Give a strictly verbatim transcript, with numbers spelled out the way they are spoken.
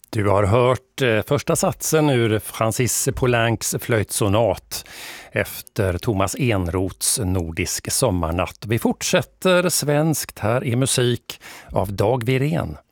Du har hört eh, första satsen ur Francis Poulencs flöjtsonat efter Thomas Enroths Nordisk sommarnatt. Vi fortsätter svenskt här i musik av Dag Wirén.